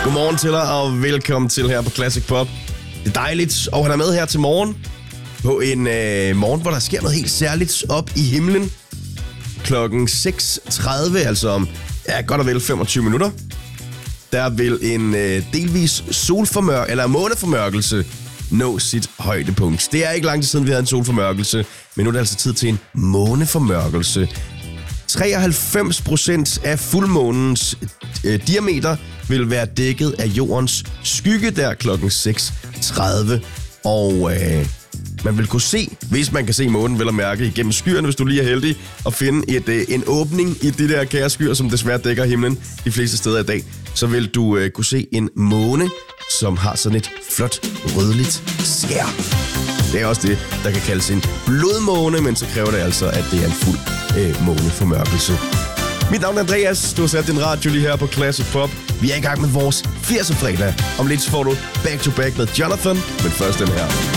Godmorgen til dig, og velkommen til her på Classic Pop. Det er dejligt at have dig med her til morgen. På en morgen, hvor der sker noget helt særligt op i himlen. Klokken 6.30, altså om godt og vel 25 minutter. Der vil en delvis måneformørkelse nå sit højdepunkt. Det er ikke lang tid siden, vi havde en solformørkelse, men nu er det altså tid til en måneformørkelse. 93% af fuldmånens diameter vil være dækket af jordens skygge der klokken 6.30. Og man vil kunne se, hvis man kan se månen, vel at mærke igennem skyerne, hvis du lige er heldig, at finde en åbning i de der kære skyer, som desværre dækker himlen de fleste steder i dag, så vil du kunne se en måne, som har sådan et flot rødligt skær. Det er også det, der kan kaldes en blodmåne, men så kræver det altså, at det er en fuld måneformørkelse. Mit navn er Andreas. Du har sat din radio lige her på Classic Pop. Vi er i gang med vores 80'er fredag. Om lidt får du Back to Back med Jonathan, men først den her.